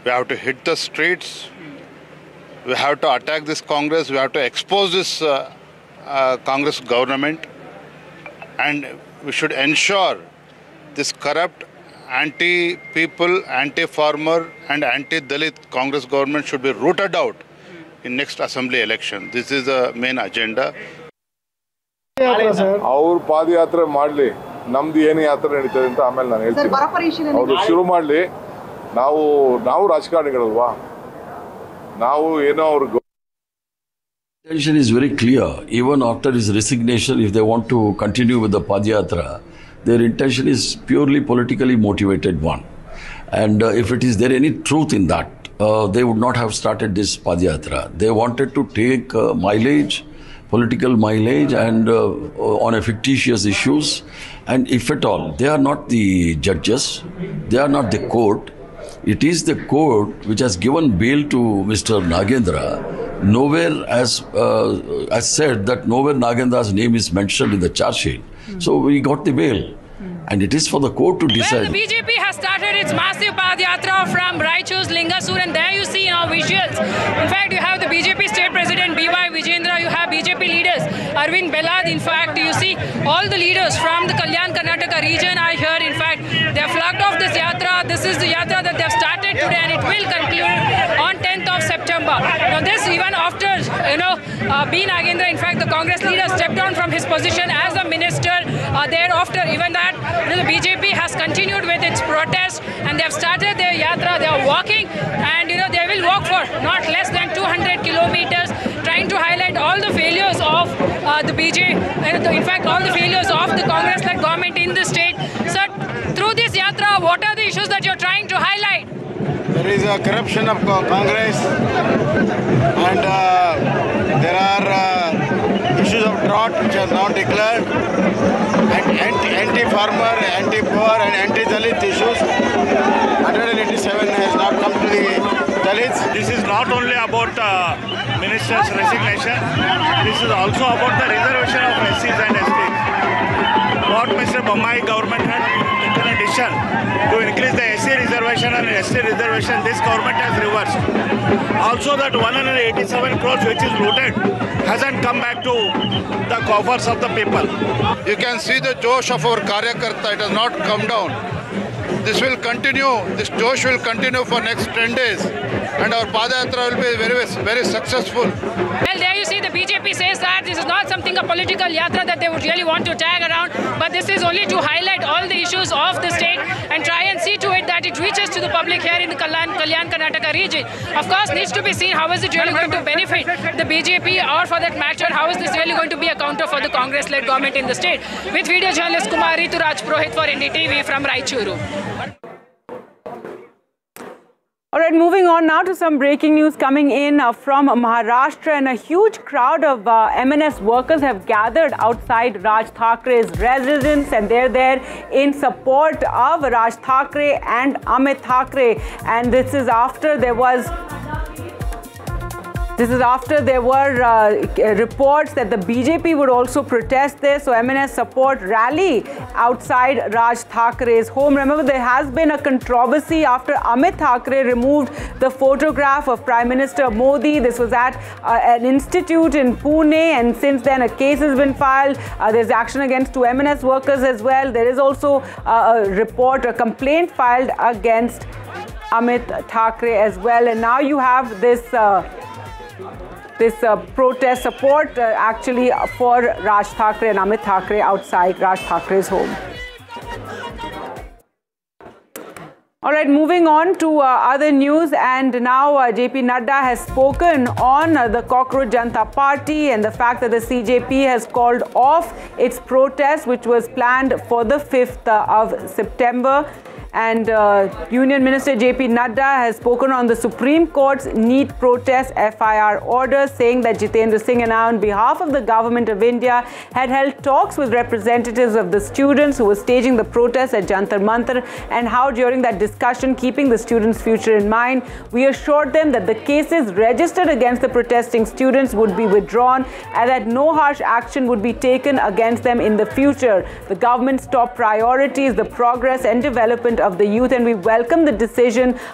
We have to hit the streets. We have to attack this Congress. We have to expose this Congress government. And we should ensure this corrupt, anti-people, anti-farmer and anti-Dalit Congress government should be rooted out in next assembly election. This is the main agenda. ಅವ್ರು ಪಾದಯಾತ್ರೆ ಮಾಡಲಿ, ನಮ್ದು ಏನು ಯಾತ್ರೆ ನಡೀತದೆ ಅಂತ ಆಮೇಲೆ ನಾನು ಹೇಳ್ತೀನಿ. ಅವರು ಶುರು ಮಾಡಲಿ. ನಾವು ರಾಜಕಾರಣಿಗಳಲ್ವಾ, ನಾವು ಏನೋ ಅವ್ರಿಗೆ. Intention is very clear. Even after his resignation, if they want to continue with the Padyatra, their intention is purely politically motivated one. And if it is there any truth in that, they would not have started this Padyatra. They wanted to take mileage, political mileage, and on a fictitious issues. And if at all, they are not the judges, they are not the court. It is the court which has given bail to Mr. Nagendra. Nowhere as said that nowhere Nagendra's name is mentioned in the charge sheet. So we got the bail. And it is for the court to decide. Well, the BJP has started its massive Padyatra from Raichur's Lingasur, and there you see in our visuals. In fact, you have the BJP state president B.Y. Vijayendra, you have BJP leaders Arvind Belad. In fact, you see all the leaders from the Kalyan Karnataka region are here. In fact, they have flagged off this yatra. This is the yatra that they have started today, and it will conclude on 10th of September. Now, this even after, B. Nagendra, in fact, the Congress leader stepped down from his position as a minister. Thereafter, even that, the BJP has continued with its protest, and they have started their yatra. They are walking, and they will walk for not less than 200 kilometers, trying to highlight all the failures of the BJP, in fact, all the failures of the Congress-led government in the state. So, through this yatra, what are the issues that you're trying to highlight? There is a corruption of Congress, and there are issues of drought which are now declared, and anti-farmer, anti-poor and anti-Dalit issues. 187 has not come to the Dalits. This is not only about minister's resignation, this is also about the reservation of SCs and STs. What Mr. Bommai government had taken a decision to increase the SC reservation and ST reservation, this government has reversed. Also that 187 crores which is looted hasn't come back to the coffers of the people. You can see the josh of our Karyakarta, it has not come down. This will continue, this josh will continue for next 10 days, and our Padayatra will be very, very successful. Well, there you see the BJP says that this is not something a political yatra that they would really want to tag around, but this is only to highlight all the issues of the state and try and see to it that it reaches to the public here in the Kalyan Karnataka region. Of course, needs to be seen how is it really going to benefit the BJP, or for that matter, how is this really going to be a counter for the Congress-led government in the state. With video journalist Kumar Rituraj Purohit for NDTV from Raichuru. All right, moving on now to some breaking news coming in from Maharashtra, and a huge crowd of MNS workers have gathered outside Raj Thakre's residence, and they're there in support of Raj Thakre and Amit Thakre. And this is after there were reports that the BJP would also protest this. So MNS support rally outside Raj Thakre's home. Remember, there has been a controversy after Amit Thakre removed the photograph of Prime Minister Modi. This was at an institute in Pune, and since then a case has been filed. There's action against 2 MNS workers as well. There is also a complaint filed against Amit Thakre as well. And now you have this protest support actually for Raj Thakre and Amit Thakre outside Raj Thakre's home. All right, moving on to other news, and now JP Nadda has spoken on the Cockroach Janata Party and the fact that the CJP has called off its protest, which was planned for the 5th of September. And Union Minister JP Nadda has spoken on the Supreme Court's NEET protest FIR order, saying that Jitendra Singh and I, on behalf of the Government of India, had held talks with representatives of the students who were staging the protest at Jantar Mantar, and how during that discussion, keeping the students' future in mind, we assured them that the cases registered against the protesting students would be withdrawn and that no harsh action would be taken against them in the future. The government's top priority is the progress and development of the youth, and we welcome the decision